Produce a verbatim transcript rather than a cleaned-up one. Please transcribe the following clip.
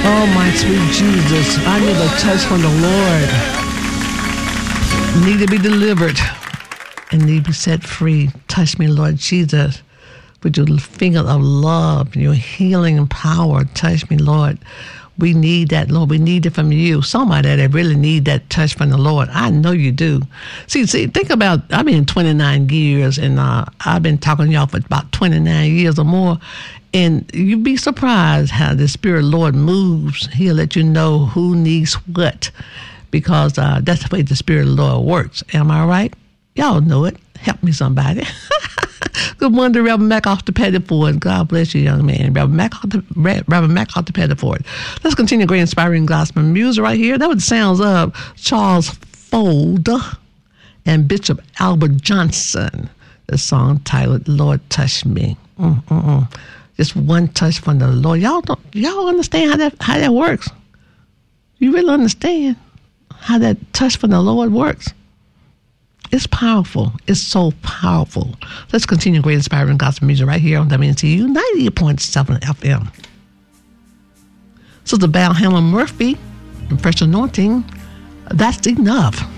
Oh, my sweet Jesus, I need a touch from the Lord. Need to be delivered and need to be set free. Touch me, Lord Jesus, with your finger of love, your healing power. Touch me, Lord. We need that, Lord. We need it from you. Somebody that really need that touch from the Lord. I know you do. See, see, think about, I've been twenty-nine years, and uh, I've been talking to y'all for about twenty-nine years or more. And you'd be surprised how the Spirit of the Lord moves. He'll let you know who needs what, because uh, that's the way the Spirit of the Lord works. Am I right? Y'all know it. Help me, somebody. Good morning to Reverend Mac off the Pettiford. God bless you, young man. Reverend Mac off the, Reverend Mac off the Pettiford. Let's continue great inspiring gospel music right here. That was the sounds of Charles Fold and Bishop Albert Johnson. The song titled "Lord Touch Me." Mm-mm-mm. Just one touch from the Lord. Y'all don't, y'all understand how that how that works? You really understand how that touch from the Lord works? It's powerful. It's so powerful. Let's continue great inspiring gospel music right here on W N C U ninety-eight point seven F M. So the Val Hamlin Murphy and Fresh Anointing, that's enough.